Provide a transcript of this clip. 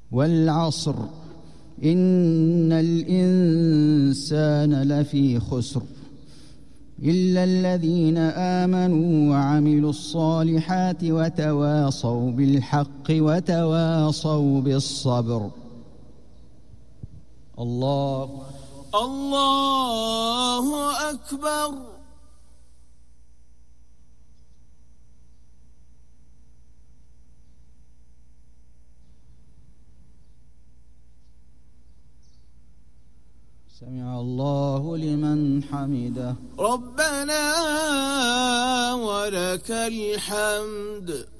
والعصر إن الإنسان لفي خسر إلا الذين آمنوا وعملوا الصالحات وتواصوا بالحق وتواصوا بالصبر. الله أكبر. سمع الله لمن حمده. ربنا ولك الحمد.